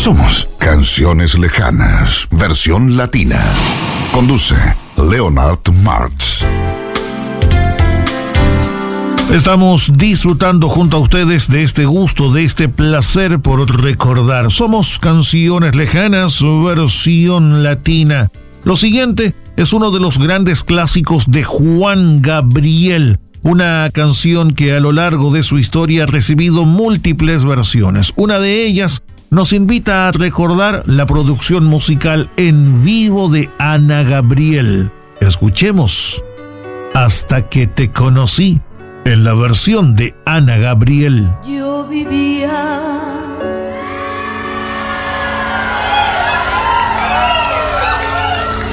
Somos Canciones Lejanas, versión latina. Conduce Leonard Martz. Estamos disfrutando junto a ustedes de este gusto, de este placer por recordar. Somos Canciones Lejanas, versión latina. Lo siguiente es uno de los grandes clásicos de Juan Gabriel, una canción que a lo largo de su historia ha recibido múltiples versiones. Una de ellas nos invita a recordar la producción musical en vivo de Ana Gabriel. Escuchemos Hasta que te conocí, en la versión de Ana Gabriel. Yo vivía